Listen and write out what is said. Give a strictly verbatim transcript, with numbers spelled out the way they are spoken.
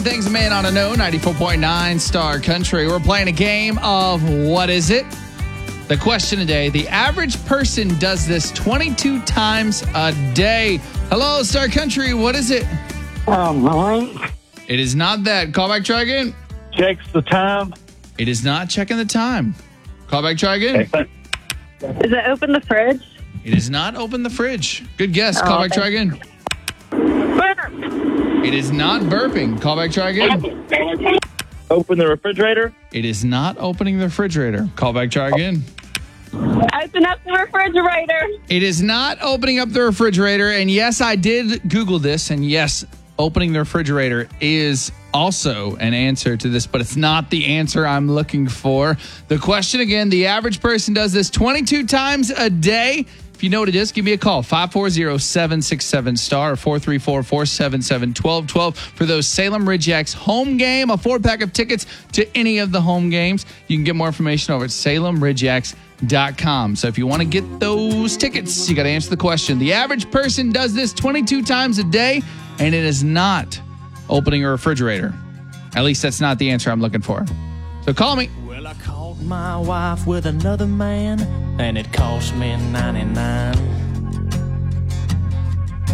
things a man ought to know. ninety-four point nine Star Country. We're playing a game of What Is It? The question today, the average person does this twenty-two times a day. Hello, Star Country. What is it? Um, blink. It is not that. Call back, try again. Checks the time. It is not checking the time. Call back, try again. Is it open the fridge? It is not open the fridge. Good guess. Call Oh, back, try again. It is not burping. Call back, try again. Open the refrigerator. It is not opening the refrigerator. Call back, try again. Open up the refrigerator. It is not opening up the refrigerator. And yes, I did Google this. And yes, opening the refrigerator is also an answer to this, but it's not the answer I'm looking for. The question again, the average person does this twenty-two times a day. If you know what it is, give me a call. five four zero, seven six seven, star or four three four, four seven seven, one two one two for those Salem Ridgeacs home game, a four-pack of tickets to any of the home games. You can get more information over at salem ridgeacs dot com. So if you want to get those tickets, you got to answer the question. The average person does this twenty-two times a day, and it is not opening a refrigerator. At least that's not the answer I'm looking for. So call me. Well, I caught my wife with another man, and it cost me ninety-nine.